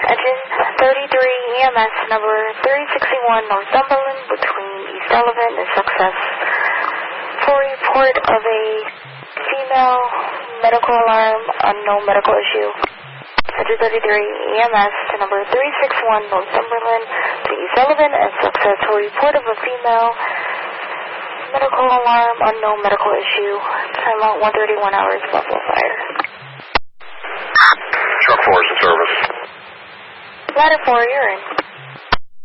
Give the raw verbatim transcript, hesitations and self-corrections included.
Engine thirty-three E M S number three sixty-one Northumberland between East Sullivan and Success for report of a female medical alarm, unknown medical issue. Engine thirty-three E M S to number three sixty-one Northumberland to East Sullivan and Success for report of a female medical alarm, unknown medical issue. Time out one thirty-one hours, Buffalo Fire. Truck four is in service. Ladder four, you're in.